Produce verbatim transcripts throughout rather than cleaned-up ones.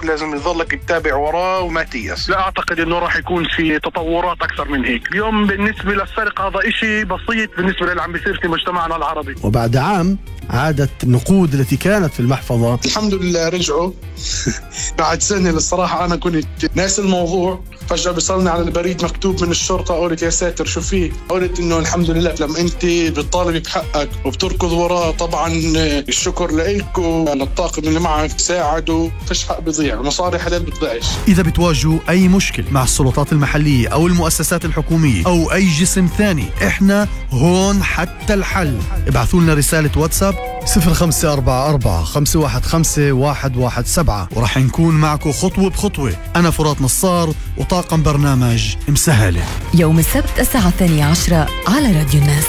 لازم يظلك تتابع وراه وما تيأس. لا أعتقد أنه راح يكون في تطورات أكثر من هيك. اليوم بالنسبة للسرقة هذا إشي بسيط بالنسبة للي عم بيصير في مجتمعنا العربي. وبعد عام عادت النقود التي كانت في المحفظة الحمد لله رجعوا. بعد سنة الصراحة أنا كنت ناس الموضوع، فجأة بيصلني على البريد مكتوب من الشرطة، قلت يا ساتر شو فيه. قلت إنه الحمد لله لما أنت بتطالب بحقك وبتركض وراه طبعا الشكر لإلك وللطاقم اللي معك ساعدوا، فيش حق بيضيع، مصاري حلال بتضيعش. إذا بتواجهوا أي مشكل مع السلطات المحلية أو المؤسسات الحكومية أو أي جسم ثاني، إحنا هون حتى الحل. ابعثوا لنا رسالة واتساب صفر خمسة أربعة أربعة خمسة واحد خمسة واحد واحد سبعة ورح نكون معكم خطوة بخطوة. أنا فرات نصار وطاقم برنامج مسهلة. يوم السبت الساعة الثانية عشرة على راديو الناس.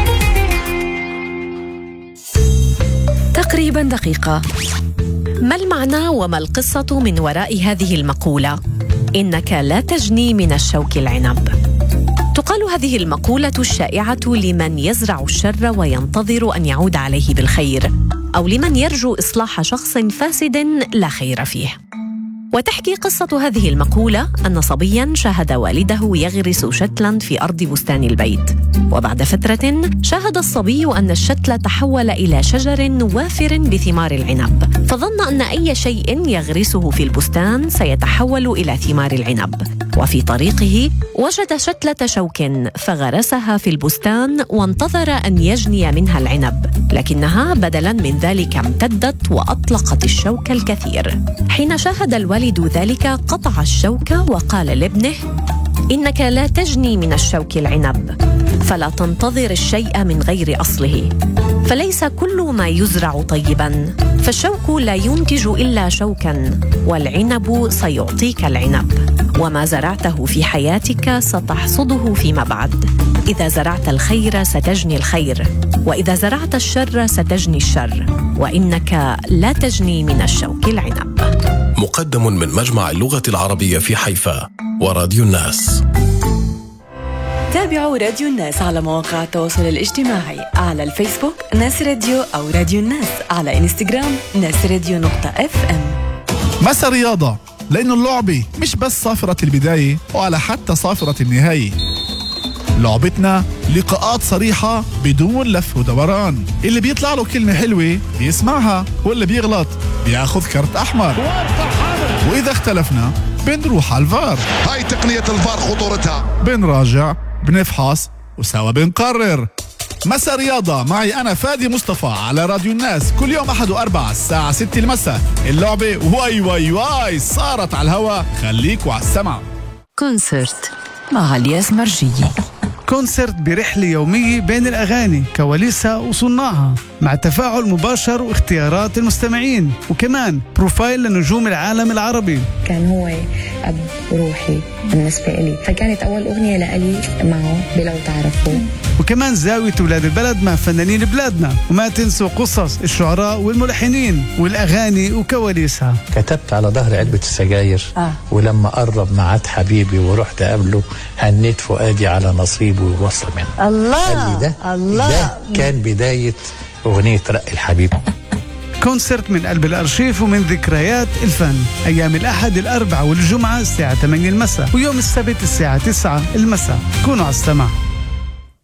تقريبا دقيقة. ما المعنى وما القصة من وراء هذه المقولة؟ إنك لا تجني من الشوك العنب. تقال هذه المقولة الشائعة لمن يزرع الشر وينتظر أن يعود عليه بالخير، أو لمن يرجو إصلاح شخص فاسد لا خير فيه. وتحكي قصة هذه المقولة أن صبياً شاهد والده يغرس شتلاً في أرض بستان البيت، وبعد فترة شاهد الصبي أن الشتل تحول إلى شجر وافر بثمار العنب، فظن أن أي شيء يغرسه في البستان سيتحول إلى ثمار العنب. وفي طريقه وجد شتلة شوك فغرسها في البستان وانتظر أن يجني منها العنب، لكنها بدلاً من ذلك امتدت وأطلقت الشوك الكثير. حين شاهد الوالد ذلك قطع الشوك وقال لابنه: إنك لا تجني من الشوك العنب، فلا تنتظر الشيء من غير أصله، فليس كل ما يزرع طيباً، فالشوك لا ينتج إلا شوكاً، والعنب سيعطيك العنب، وما زرعته في حياتك ستحصده فيما بعد. إذا زرعت الخير ستجني الخير، وإذا زرعت الشر ستجني الشر، وإنك لا تجني من الشوك العنب. مقدم من مجمع اللغة العربية في حيفا وراديو الناس. تابعوا راديو الناس على مواقع التواصل الاجتماعي، على الفيسبوك ناس راديو أو راديو الناس، على إنستغرام ناس راديو نقطة اف ام. مسا رياضة، لأنه اللعبة مش بس صافرة البداية ولا حتى صافرة النهاية. لعبتنا لقاءات صريحة بدون لف ودوران، اللي بيطلع له كلمة حلوة بيسمعها واللي بيغلط بياخذ كرت أحمر، وإذا اختلفنا بنروح على الفار. هاي تقنية الفار خطورتها، بنراجع بنفحص وسوا بنقرر. مسا رياضة معي أنا فادي مصطفى على راديو الناس، كل يوم أحد وأربعة الساعة ستة المساء. اللعبة واي واي واي صارت على الهواء، خليكوا على السمع. كونسرت مع الياس مرجية. كونسرت برحلة يومية بين الأغاني، كواليسها وصناعها، مع تفاعل مباشر واختيارات المستمعين، وكمان بروفايل لنجوم العالم العربي. كان هو أب روحي بالنسبة لي، فكانت أول أغنية لألي معه بلو تعرفوه. وكمان زاوية ولاد البلد مع فنانين بلادنا، وما تنسوا قصص الشعراء والملحنين والأغاني وكواليسها. كتبت على ظهر علبة السجاير آه. ولما قرب معاد حبيبي ورحت قابله هنيت فؤادي على نصيبه ووصل منه. الله ده الله ده كان بداية أغنية رق الحبيب. كونسرت من قلب الأرشيف ومن ذكريات الفن، أيام الأحد الأربعاء والجمعة الساعة ثمانية المساء، ويوم السبت الساعة تسعة المساء. كونوا على السمع.